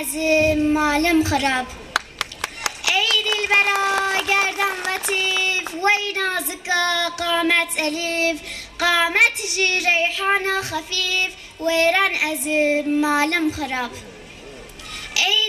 مالم خراب ای دلبرا گردن لطیف وی نازکا قامت الیف قامت جی ریحان خفیف ویران از مالم خراب